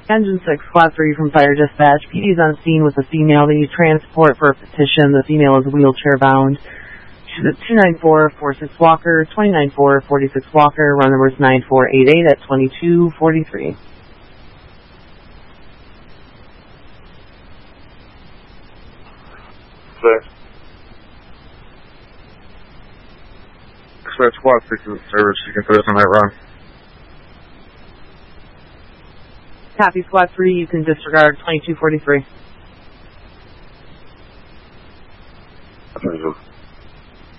Engine 6, Squad 3 from Fire Dispatch. PD is on scene with a female. They need transport for a petition. The female is wheelchair bound. She's at 29446 Walker, 29446 Walker. Run number is 9488 at 2243. Expect Squad 6 is in service. You can put us on that run. Copy, Squad 3. You can disregard 2243.